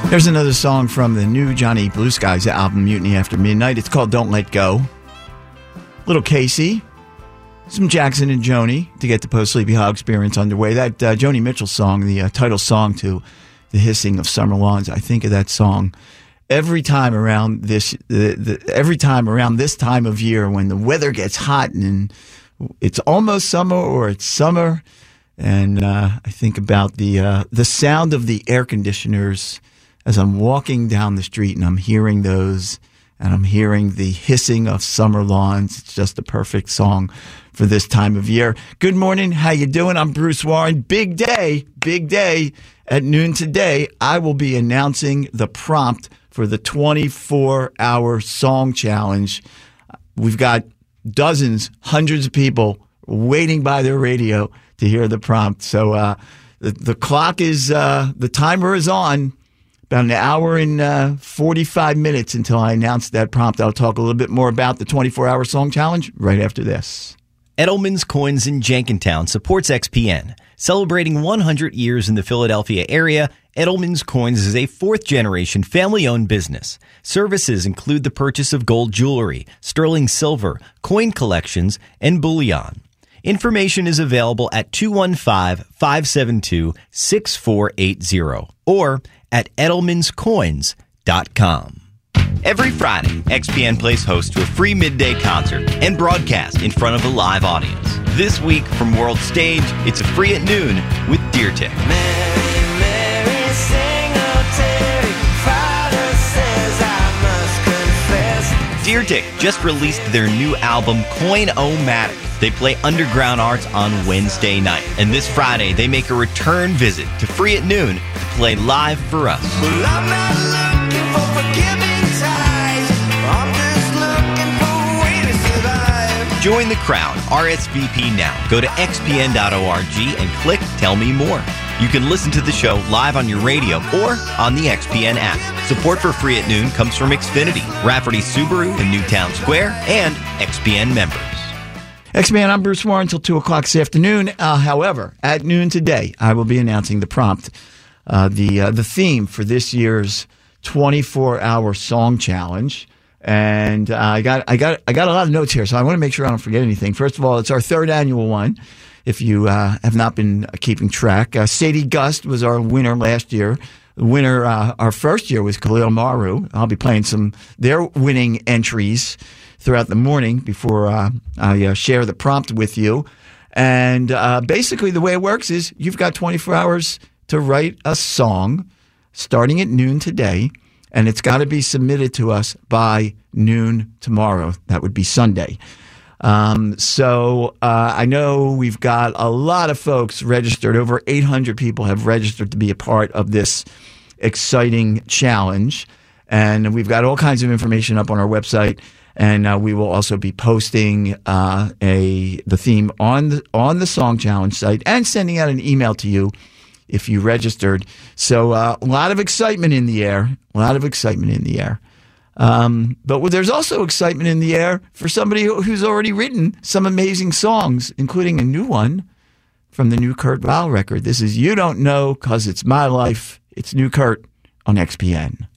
There's another song from the new Johnny Blue Skies album, Mutiny After Midnight. It's called Don't Let Go. Little Casey, some Jackson and Joni to get the post-Sleepy Hollow experience underway. That Joni Mitchell song, the title song to The Hissing of Summer Lawns, I think of that song every time around this time of year when the weather gets hot and it's almost summer or it's summer. And I think about the sound of the air conditioners as I'm walking down the street and I'm hearing those and I'm hearing the hissing of summer lawns. It's just a perfect song for this time of year. Good morning. How you doing? I'm Bruce Warren. Big day at noon today. I will be announcing the prompt for the 24-hour song challenge. We've got dozens, hundreds of people waiting by their radio to hear the prompt. So the clock is, the timer is on. About an hour and 45 minutes until I announce that prompt. I'll talk a little bit more about the 24-hour song challenge right after this. Edelman's Coins in Jenkintown supports XPN. Celebrating 100 years in the Philadelphia area, Edelman's Coins is a fourth-generation family-owned business. Services include the purchase of gold jewelry, sterling silver, coin collections, and bullion. Information is available at 215-572-6480 or at edelmanscoins.com. Every Friday, XPN plays host to a free midday concert and broadcast in front of a live audience. This week from World Stage, it's a free at noon with Deer Tick. Mary, Mary, sing, oh, Terry, Father says I must confess. Deer Tick just released their new album, Coin-O-Matic. They play Underground Arts on Wednesday night. And this Friday, they make a return visit to Free at Noon to play live for us. Well, I'm not looking for forgiving ties. I'm just looking for a way to survive. Join the crowd. RSVP now. Go to xpn.org and click Tell Me More. You can listen to the show live on your radio or on the XPN app. Support for Free at Noon comes from Xfinity, Rafferty Subaru in Newtown Square, and XPN members. X-Man, I'm Bruce Warren until 2 o'clock this afternoon. However, at noon today, I will be announcing the prompt, the theme for this year's 24-hour song challenge. And I got a lot of notes here, so I want to make sure I don't forget anything. First of all, it's our third annual one. If you have not been keeping track, Sadie Gust was our winner last year. The winner our first year was Khalil Maru. I'll be playing their winning entries throughout the morning before I share the prompt with you. And basically the way it works is you've got 24 hours to write a song starting at noon today, and it's got to be submitted to us by noon tomorrow. That would be Sunday. So I know we've got a lot of folks registered. Over 800 people have registered to be a part of this exciting challenge. And we've got all kinds of information up on our website. And we will also be posting the theme on the Song Challenge site and sending out an email to you if you registered. So a lot of excitement in the air. But there's also excitement in the air for somebody who's already written some amazing songs, including a new one from the new Kurt Weill record. This is You Don't Know 'Cause It's My Life. It's new Kurt on XPN.